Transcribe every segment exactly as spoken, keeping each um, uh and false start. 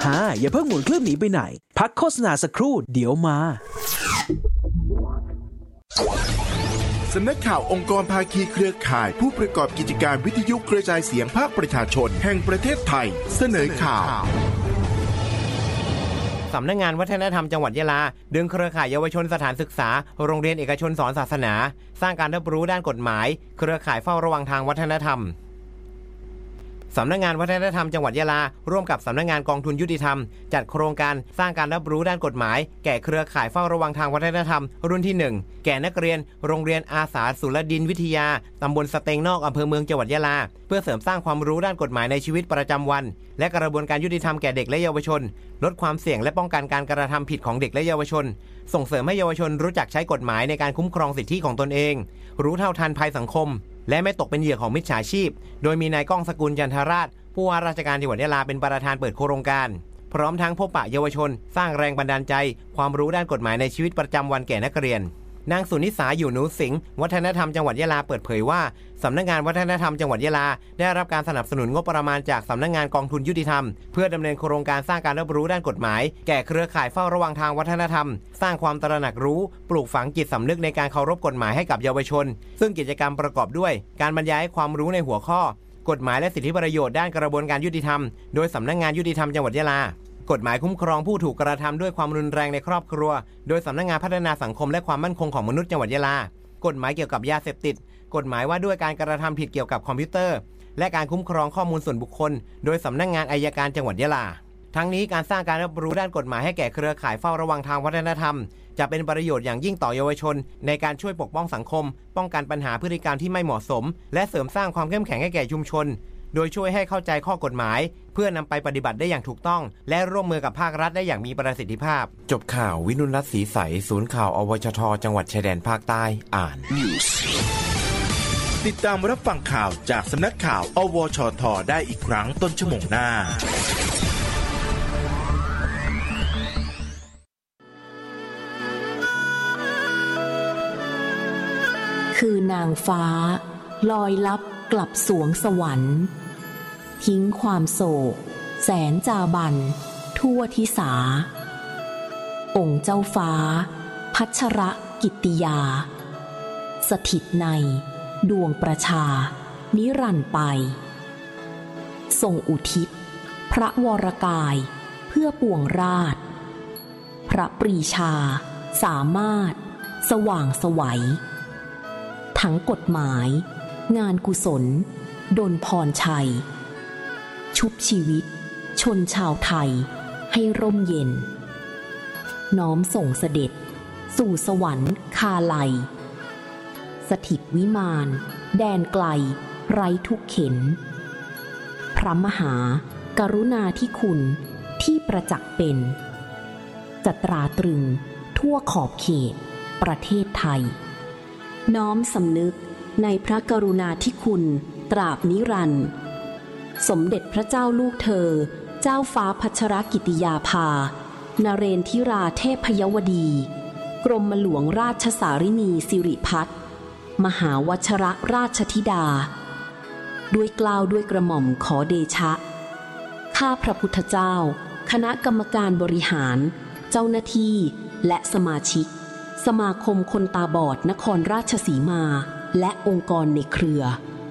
ฮ่าอย่าเพิ่งหมุนเครื่องหนีไปไหนพักโฆษณาสักครู่เดี๋ยวมาสำนักข่าวองค์กรภาคีเครือข่ายผู้ประกอบกิจการวิทยุกระจายเสียงภาคประชาชนแห่งประเทศไทยเสนอข่าวสำนักงานวัฒนธรรมจังหวัดยะลาดึงเครือข่ายเยาวชนสถานศึกษาโรงเรียนเอกชนสอนศาสนาสร้างการรับรู้ด้านกฎหมายเครือข่ายเฝ้าระวังทางวัฒนธรรมสำนักงานวัฒนธรรมจังหวัดยะลาร่วมกับสำนักงานกองทุนยุติธรรมจัดโครงการสร้างการรับรู้ด้านกฎหมายแก่เครือข่ายเฝ้าระวังทางวัฒนธรรมรุ่นที่หนึ่งแก่นักเรียนโรงเรียนอาสาสุรดินวิทยาตำบลสเตงนอกอำเภอเมืองจังหวัดยะลาเพื่อเสริมสร้างความรู้ด้านกฎหมายในชีวิตประจำวันและกระบวนการยุติธรรมแก่เด็กและเยาวชนลดความเสี่ยงและป้องกันการกระทำผิดของเด็กและเยาวชนส่งเสริมให้เยาวชนรู้จักใช้กฎหมายในการคุ้มครองสิทธิของตนเองรู้เท่าทันภัยสังคมและไม่ตกเป็นเหยื่อของมิจฉาชีพโดยมีนายก้องสกุลจันทราชผู้ว่าราชการจังหวัดยะลาเป็นประธานเปิดโครงการพร้อมทั้งพบปะเยาวชนสร้างแรงบันดาลใจความรู้ด้านกฎหมายในชีวิตประจำวันแก่นักเรียนนางสุนิสาอยู่หนูสิงห์วัฒนธรรมจังหวัดยะลาเปิดเผยว่าสำนักงานวัฒนธรรมจังหวัดยะลาได้รับการสนับสนุนงบประมาณจากสำนักงานกองทุนยุติธรรมเพื่อดำเนินโครงการสร้างการรับรู้ด้านกฎหมายแก่เครือข่ายเฝ้าระวังทางวัฒนธรรมสร้างความตระหนักรู้ปลูกฝังจิตสำนึกในการเคารพกฎหมายให้กับเยาวชนซึ่งกิจกรรมประกอบด้วยการบรรยายความรู้ในหัวข้อกฎหมายและสิทธิประโยชน์ด้านกระบวนการยุติธรรมโดยสำนักงานยุติธรรมจังหวัดยะลากฎหมายคุ้มครองผู้ถูกกระทำด้วยความรุนแรงในครอบครัวโดยสำนักงานพัฒนาสังคมและความมั่นคงของมนุษย์จังหวัดยะลากฎหมายเกี่ยวกับยาเสพติดกฎหมายว่าด้วยการกระทำผิดเกี่ยวกับคอมพิวเตอร์และการคุ้มครองข้อมูลส่วนบุคคลโดยสำนักงานอัยการจังหวัดยะลาทั้งนี้การสร้างการรับรู้ด้านกฎหมายให้แก่เครือข่ายเฝ้าระวังทางวัฒนธรรมจะเป็นประโยชน์อย่างยิ่งต่อเยาวชนในการช่วยปกป้องสังคมป้องกันปัญหาพฤติกรรมที่ไม่เหมาะสมและเสริมสร้างความเข้มแข็งให้แก่ชุมชนโดยช่วยให้เข้าใจข้อกฎหมายเพื่อนำไปปฏิบัติได้อย่างถูกต้องและร่วมมือกับภาครัฐได้อย่างมีประสิทธิภาพจบข่าววินุรัตน์ศรีใสศูนย์ข่าวอวชทจังหวัดชายแดนภาคใต้อ่านติดตามรับฟังข่าวจากสำนักข่าวอวชทได้อีกครั้งต้นชั่วโมงหน้าคือนางฟ้าลอยลับกลับสวงสวรรค์ทิ้งความโศกแสนจาบันทั่วทิสาองค์เจ้าฟ้าพัชรกิตติยาสถิตในดวงประชานิรันดร์ไปทรงอุทิศพระวรกายเพื่อปวงราชพระปรีชาสามารถสว่างไสวทั้งกฎหมายงานกุศลดลพรชัยชุบชีวิตชนชาวไทยให้ร่มเย็นน้อมส่งเสด็จสู่สวรรค์คาไลสถิตวิมานแดนไกลไร้ทุกเข็นพระมหากรุณาธิคุณที่ประจักษ์เป็นจะตราตรึงทั่วขอบเขตประเทศไทยน้อมสำนึกในพระกรุณาธิคุณตราบนิรันดร์สมเด็จพระเจ้าลูกเธอเจ้าฟ้าพัชรกิติยาภานเรนทิราเทพยวดีกรมหลวงราชสารินีสิริพัฒน์มหาวชรราชธิดาด้วยเกล้าด้วยกระหม่อมขอเดชะข้าพระพุทธเจ้าคณะกรรมการบริหารเจ้าหน้าที่และสมาชิกสมาคมคนตาบอดนครราชสีมาและองค์กรในเครือ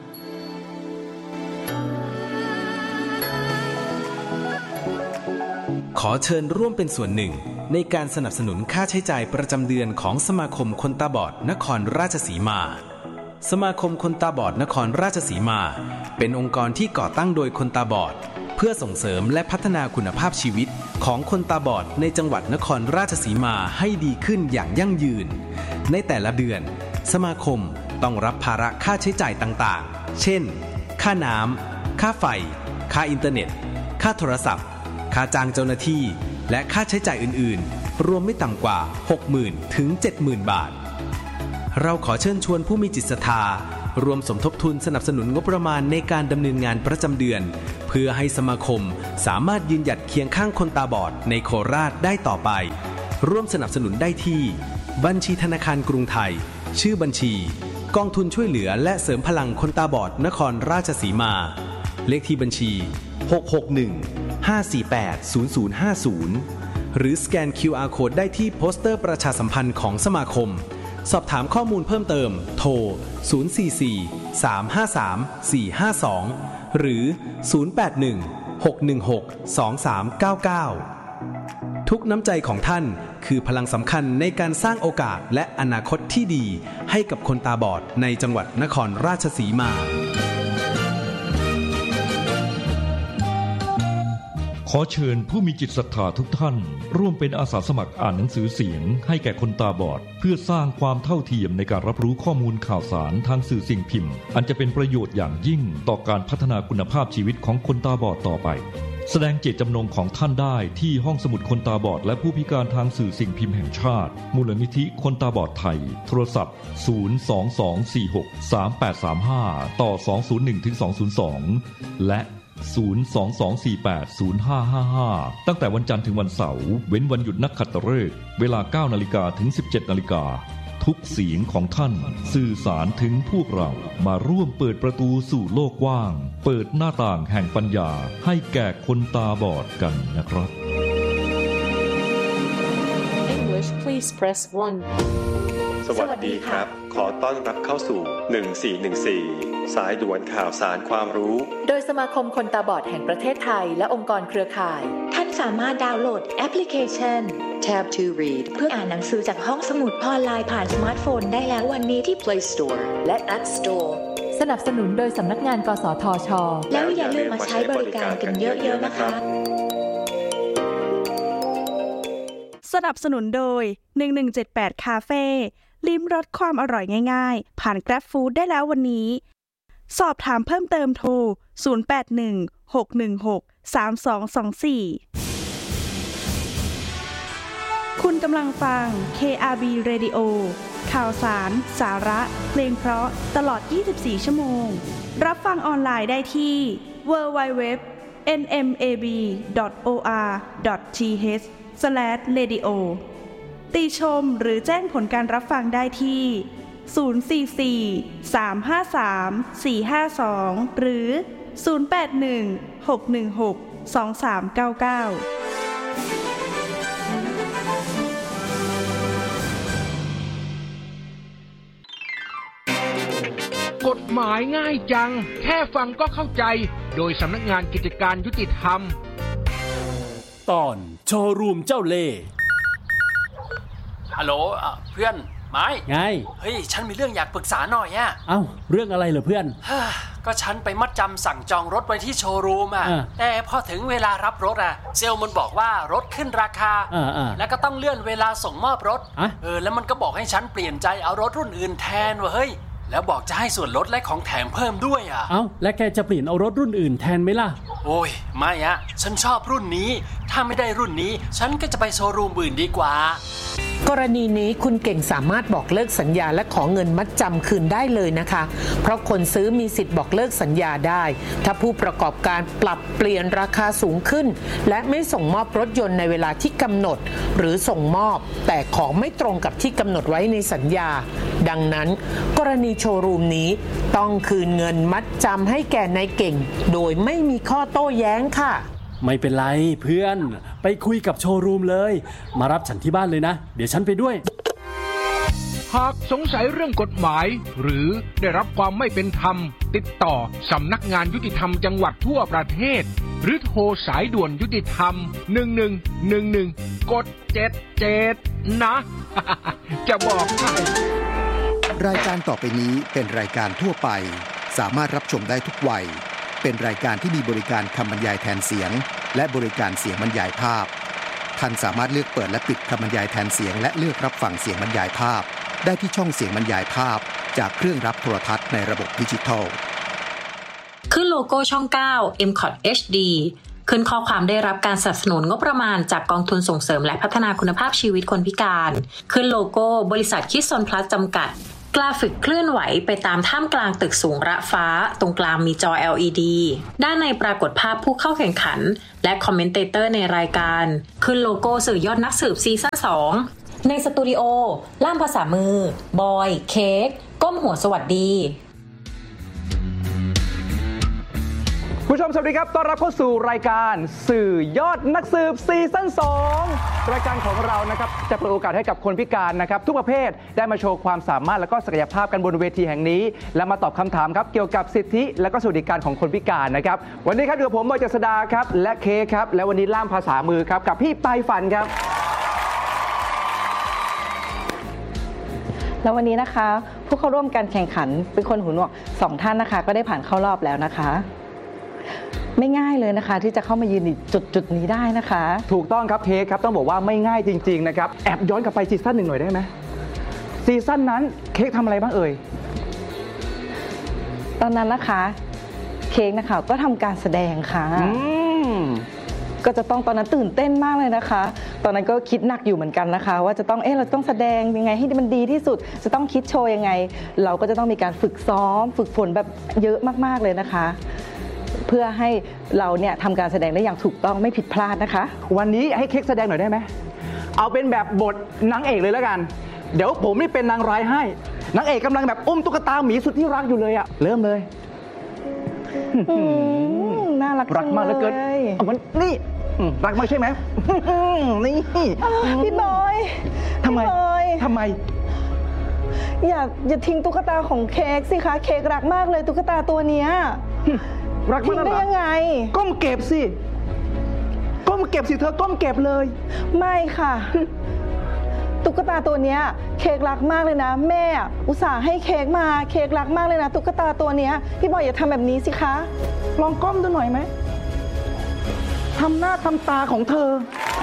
ขอเชิญร่วมเป็นส่วนหนึ่งในการสนับสนุนค่าใช้จ่ายประจำเดือนของสมาคมคนตาบอดนครราชสีมาสมาคมคนตาบอดนครราชสีมาเป็นองค์กรที่ก่อตั้งโดยคนตาบอดเพื่อส่งเสริมและพัฒนาคุณภาพชีวิตของคนตาบอดในจังหวัดนครราชสีมาให้ดีขึ้นอย่างยั่งยืนในแต่ละเดือนสมาคมต้องรับภาระค่าใช้จ่ายต่างๆเช่นค่าน้ำค่าไฟค่าอินเทอร์เน็ตค่าโทรศัพท์ค่าจ้างเจ้าหน้าที่และค่าใช้จ่ายอื่นๆรวมไม่ต่ำกว่า หกหมื่น ถึง เจ็ดหมื่น บาทเราขอเชิญชวนผู้มีจิตศรัทธารวมสมทบทุนสนับสนุนงบประมาณในการดำเนินงานประจำเดือนเพื่อให้สมาคมสามารถยืนหยัดเคียงข้างคนตาบอดในโคราชได้ต่อไปร่วมสนับสนุนได้ที่บัญชีธนาคารกรุงไทยชื่อบัญชีกองทุนช่วยเหลือและเสริมพลังคนตาบอดนครราชสีมาเลขที่บัญชีหกหกหนึ่งห้า สี่ แปด ศูนย์ ศูนย์ ห้า ศูนย์หรือสแกน คิว อาร์ Code ได้ที่โปสเตอร์ประชาสัมพันธ์ของสมาคมสอบถามข้อมูลเพิ่มเติมโทรศูนย์ สี่ สี่ สาม ห้า สาม สี่ ห้า สองหรือศูนย์ แปด หนึ่ง หก หนึ่ง หก สอง สาม เก้า เก้าทุกน้ำใจของท่านคือพลังสำคัญในการสร้างโอกาสและอนาคตที่ดีให้กับคนตาบอดในจังหวัดนครราชสีมาขอเชิญผู้มีจิตศรัทธาทุกท่านร่วมเป็นอาสาสมัครอ่านหนังสือเสียงให้แก่คนตาบอดเพื่อสร้างความเท่าเทียมในการรับรู้ข้อมูลข่าวสารทางสื่อสิ่งพิมพ์อันจะเป็นประโยชน์อย่างยิ่งต่อการพัฒนาคุณภาพชีวิตของคนตาบอดต่อไปแสดงเจตจำนงของท่านได้ที่ห้องสมุดคนตาบอดและผู้พิการทางสื่อสิ่งพิมพ์แห่งชาติมูลนิธิคนตาบอดไทยโทรศัพท์ศูนย์ สอง สอง สี่ หก สาม แปด สาม ห้าต่อสองศูนย์หนึ่งถึงสองศูนย์สองและศูนย์ สอง สอง สี่ แปด ศูนย์ ห้า ห้า ห้าตั้งแต่วันจันทร์ถึงวันเสาร์เว้นวันหยุดนักขัตฤกษ์เวลา เก้านาฬิกา ถึง สิบเจ็ดนาฬิกาทุกเสียงของท่านสื่อสารถึงพวกเรามาร่วมเปิดประตูสู่โลกกว้างเปิดหน้าต่างแห่งปัญญาให้แก่คนตาบอดกันนะครับ English please press one สวัสดีครับขอต้อนรับเข้าสู่หนึ่งสี่หนึ่งสี่สายด่วนข่าวสารความรู้โดยสมาคมคนตาบอดแห่งประเทศไทยและองค์กรเครือข่ายท่านสามารถดาวน์โหลดแอปพลิเคชัน Tab to Read เพื่ออ่านหนังสือจากห้องสมุดออนไลน์ผ่านสมาร์ทโฟนได้แล้ววันนี้ที่ Play Store และ App Store สนับสนุนโดยสำนักงานกสทช.แล้วอย่าลืมมาใช้บริการกันเยอะๆนะคะสนับสนุนโดยหนึ่งหนึ่งเจ็ดแปดคาเฟ่ลิ้มรสความอร่อยง่ายๆผ่าน Grab Food ได้แล้ววันนี้สอบถามเพิ่มเติมโทรศูนย์ แปด หนึ่ง หก หนึ่ง หก สาม สอง สอง สี่คุณกำลังฟัง เค อาร์ บี Radio ข่าวสารสาระเพลงเพราะตลอดยี่สิบสี่ชั่วโมงรับฟังออนไลน์ได้ที่ ดับเบิลยู ดับเบิลยู ดับเบิลยู ดอท เอ็น เอ็ม เอ บี ดอท โอ อาร์ ดอท ที เอช สแลช เรดิโอ ติชมหรือแจ้งผลการรับฟังได้ที่ศูนย์ สี่ สี่ สาม ห้า สาม สี่ ห้า สองหรือศูนย์ แปด หนึ่ง หก หนึ่ง หก สอง สาม เก้า เก้ากฎหมายง่ายจังแค่ฟังก็เข้าใจโดยสำนักงานกิจการยุติธรรมตอนโชว์รูมเจ้าเล่ห์ฮัลโหลเพื่อนไม้ไงเฮ้ยฉันมีเรื่องอยากปรึกษาหน่อยอ่ะเอ้าเรื่องอะไรเหรอเพื่อนก็ฉันไปมัดจำสั่งจองรถไว้ที่โชว์รูมอ่ะแต่พอถึงเวลารับรถอ่ะเซลล์มันบอกว่ารถขึ้นราคาแล้วก็ต้องเลื่อนเวลาส่งมอบรถเออแล้วมันก็บอกให้ฉันเปลี่ยนใจเอารถรุ่นอื่นแทนว่ะเฮ้ยแล้วบอกจะให้ส่วนลดและของแถมเพิ่มด้วยอ่ะเอ้าแล้วแกจะเปลี่ยนเอารถรุ่นอื่นแทนไหมล่ะโอ้ยไม่อ่ะฉันชอบรุ่นนี้ถ้าไม่ได้รุ่นนี้ฉันก็จะไปโชว์รูมอื่นดีกว่ากรณีนี้คุณเก่งสามารถบอกเลิกสัญญาและขอเงินมัดจำคืนได้เลยนะคะเพราะคนซื้อมีสิทธิ์บอกเลิกสัญญาได้ถ้าผู้ประกอบการปรับเปลี่ยนราคาสูงขึ้นและไม่ส่งมอบรถยนต์ในเวลาที่กำหนดหรือส่งมอบแต่ของไม่ตรงกับที่กำหนดไว้ในสัญญาดังนั้นกรณีโชว์รูมนี้ต้องคืนเงินมัดจำให้แก่นายเก่งโดยไม่มีข้อโต้แย้งค่ะไม่เป็นไรเพื่อนไปคุยกับโชว์รูมเลยมารับฉันที่บ้านเลยนะเดี๋ยวฉันไปด้วยหากสงสัยเรื่องกฎหมายหรือได้รับความไม่เป็นธรรมติดต่อสำนักงานยุติธรรมจังหวัดทั่วประเทศหรือโทรสายด่วนยุติธรรมหนึ่งหนึ่งหนึ่งหนึ่งกดเจ็ดเจ็ดนะ จะบอกให้รายการต่อไปนี้เป็นรายการทั่วไปสามารถรับชมได้ทุกวัยเป็นรายการที่มีบริการคำบรรยายแทนเสียงและบริการเสียงบรรยายภาพท่านสามารถเลือกเปิดและปิดคำบรรยายแทนเสียงและเลือกรับฟังเสียงบรรยายภาพได้ที่ช่องเสียงบรรยายภาพจากเครื่องรับโทรทัศน์ในระบบดิจิทัลขึ้นโลโก้ช่องเก้า เอ็ม คอท เอช ดี ขึ้นข้อความได้รับการสนับสนุนงบประมาณจากกองทุนส่งเสริมและพัฒนาคุณภาพชีวิตคนพิการขึ้นโลโก้บริษัทคิดซนพลัสจำกัดกราฟิกเคลื่อนไหวไปตามท่ามกลางตึกสูงระฟ้าตรงกลางมีจอ แอล อี ดี ด้านในปรากฏภาพผู้เข้าแข่งขันและคอมเมนเตเตอร์ในรายการขึ้นโลโก้สื่อยอดนักสืบซีซั่นสองในสตูดิโอล่ามภาษามือบอยเค้กก้มหัวสวัสดีผู้ชมสวัสดีครับต้อนรับเข้าสู่รายการสื่อยอดนักสืบซีซั่นสองรายการของเรานะครับจะเปิดโอกาสให้กับคนพิการนะครับทุกประเภทได้มาโชว์ความสามารถและก็ศักยภาพกันบนเวทีแห่งนี้และมาตอบคำถามครับเกี่ยวกับสิทธิและก็สวัสดิการของคนพิการนะครับวันนี้ครับอยู่กับผมบอยเจษฎาครับและเคครับและวันนี้ล่ามภาษามือครับกับพี่ปลายฝันครับแล้ววันนี้นะคะผู้เข้าร่วมการแข่งขันเป็นคนหูหนวกสองท่านนะคะก็ได้ผ่านเข้ารอบแล้วนะคะไม่ง่ายเลยนะคะที่จะเข้ามายืนจุดจุดนี้ได้นะคะถูกต้องครับเค้กครับต้องบอกว่าไม่ง่ายจริงๆนะครับแอบย้อนกลับไปซีซั่นหนึ่งหน่อยได้ไหมซีซั่นนั้นเค้กทำอะไรบ้างเอ่ยตอนนั้นนะคะเค้กนะคะก็ทำการแสดงค่ะก็จะต้องตอนนั้นตื่นเต้นมากเลยนะคะตอนนั้นก็คิดหนักอยู่เหมือนกันนะคะว่าจะต้องเอ๊ะเราต้องแสดงยังไงให้มันดีที่สุดจะต้องคิดโชว์ยังไงเราก็จะต้องมีการฝึกซ้อมฝึกฝนแบบเยอะมากๆเลยนะคะเพื่อให้เราเนี่ยทำการแสดงได้อย่างถูกต้องไม่ผิดพลาดนะคะวันนี้ให้เค้กแสดงหน่อยได้ไหมเอาเป็นแบบบทนางเอกเลยแล้วกันเดี๋ยวผมนี่เป็นนางร้ายให้นางเอกกำลังแบบอุ้มตุ๊กตาหมีสุดที่รักอยู่เลยอะเริ่มเลยน่ารักรักมากเหลือเกินมันนี่รักมากใช่ไหมนี่พี่บอยทำไมทำไมอย่าอย่าทิ้งตุ๊กตาของเค้กสิคะเค้กรักมากเลยตุ๊กตาตัวเนี้ยรักมากได้ยังไงก้มเก็บสิก้มเก็บสิเธอก้มเก็บเลยไม่ค่ะตุ๊กตาตัวเนี้ยเค้กรักมากเลยนะแม่อุตส่าห์ให้เค้กมาเค้กรักมากเลยนะตุ๊กตาตัวเนี้ยพี่บอยอย่าทำแบบนี้สิคะลองก้มดูหน่อยไหมทำหน้าทำตาของเธอ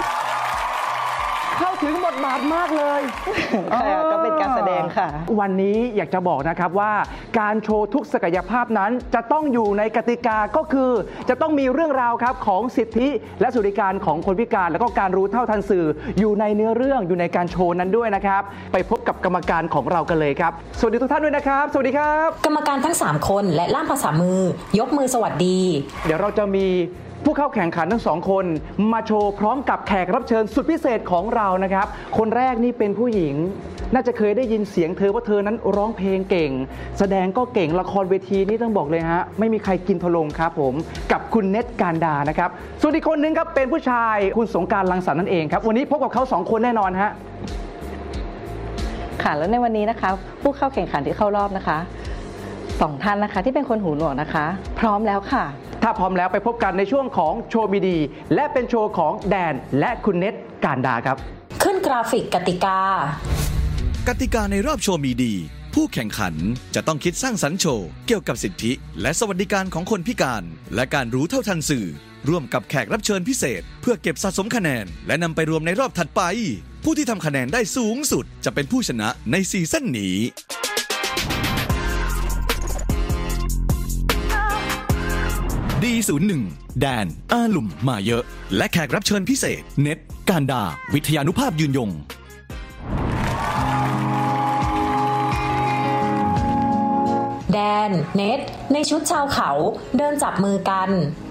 เข้าถึงบทบาทมากเลยก็เป็นการแสดงค่ะวันนี้อยากจะบอกนะครับว่าการโชว์ทุกศักยภาพนั้นจะต้องอยู่ในกติกาก็คือจะต้องมีเรื่องราวครับของสิทธิและสวัสดิการของคนพิการแล้วก็การรู้เท่าทันสื่ออยู่ในเนื้อเรื่องอยู่ในการโชว์นั้นด้วยนะครับไปพบกับกรรมการของเรากันเลยครับสวัสดีทุกท่านด้วยนะครับสวัสดีครับกรรมการทั้งสามคนและล่ามภาษามือยกมือสวัสดีเดี๋ยวเราจะมีผู้เข้าแข่งขันทั้งสองคนมาโชว์พร้อมกับแขกรับเชิญสุดพิเศษของเรานะครับคนแรกนี่เป็นผู้หญิงน่าจะเคยได้ยินเสียงเธอว่าเธอนั้นร้องเพลงเก่งแสดงก็เก่งละครเวทีนี่ต้องบอกเลยฮะไม่มีใครกินทะลงครับผมกับคุณเนตการดานะครับส่วนอีกคนนึงครับเป็นผู้ชายคุณสงกรานต์รังสรรค์นั่นเองครับวันนี้พบกับเขาสองคนแน่นอนฮะค่ะแล้วในวันนี้นะคะผู้เข้าแข่งขันที่เข้ารอบนะคะสองท่านนะคะที่เป็นคนหูหนวกนะคะพร้อมแล้วค่ะถ้าพร้อมแล้วไปพบกันในช่วงของโชว์มีดีและเป็นโชว์ของแดนและคุณเนตการดาครับขึ้นกราฟิกกติกากติกาในรอบโชว์มีดีผู้แข่งขันจะต้องคิดสร้างสรรค์โชว์เกี่ยวกับสิทธิและสวัสดิการของคนพิการและการรู้เท่าทันสื่อร่วมกับแขกรับเชิญพิเศษเพื่อเก็บสะสมคะแนนและนำไปรวมในรอบถัดไปผู้ที่ทำคะแนนได้สูงสุดจะเป็นผู้ชนะในซีซั่นนี้ดี ศูนย์ หนึ่ง แดนอาหลุ่มมาเยอะและแขกรับเชิญพิเศษเน็ตการดาวิทยานุภาพยืนยงแดนเน็ตในชุดชาวเขาเดินจับมือกัน